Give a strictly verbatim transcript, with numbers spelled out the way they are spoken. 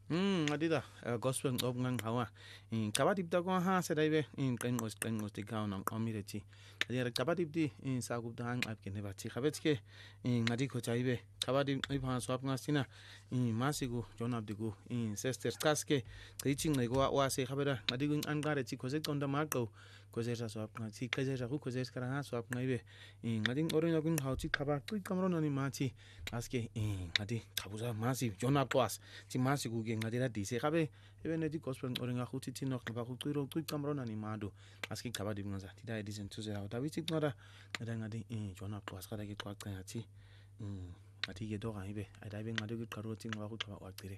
Hmm, adida gospel ngokungang hawa. In kabadip da ko ha sa daibe in qenqos qenqos di kauna omireti. Adira kabadip di in sagup da hang apke ne bachi khabetske in ngadi ko chaibe. Kabadip i pha swap ngasina in masigu jonab digu in sister taske teaching ne go wa se khabera ngadi gun angare chi koset konda marko kozesa swap ngasi kozesa ku koses kara ha swap ngaibe in ngadi orin gun hauchi khaba kui kamro nani machi aske in ngadi khabuza masi jonab kwas ti masigu ge ngadira dise khabe even edi gospel oringa khuti ti nok ba khutiro kui kamro nani mado aski kabadip ngaza ti dai disen tu zera da witik ngada ngada ngadi in jonab kwas kada ge kwa tsati in ati ge do ga ibe ada be ngadi ge karo ti ngwa khutba wa tire.